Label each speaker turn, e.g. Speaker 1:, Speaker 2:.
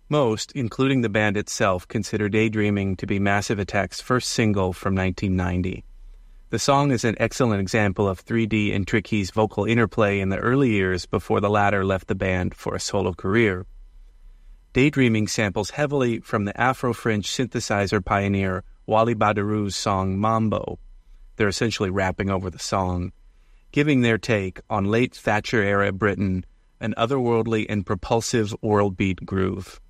Speaker 1: Most, including the band itself, consider Daydreaming to be Massive Attack's first single from 1990. The song is an excellent example of 3D and Tricky's vocal interplay in the early years before the latter left the band for a solo career. Daydreaming samples heavily from the Afro-French synthesizer pioneer Wally Badarou's song Mambo. They're essentially rapping over the song, giving their take on late Thatcher-era Britain, an otherworldly and propulsive world beat groove.